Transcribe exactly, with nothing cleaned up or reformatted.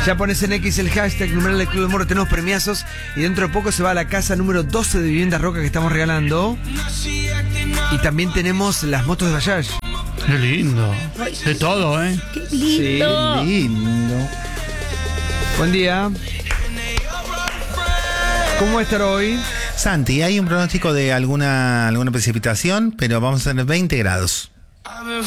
Ya pones en X el hashtag numeral del Club del Morro, tenemos premiazos. Y dentro de poco se va a la casa número doce de Vivienda Roca que estamos regalando. Y también tenemos las motos de Bayash. Qué lindo. De todo, ¿eh? Qué lindo. Sí. Lindo. Buen día. ¿Cómo va a estar hoy? Santi, hay un pronóstico de alguna, alguna precipitación, pero vamos a tener veinte grados.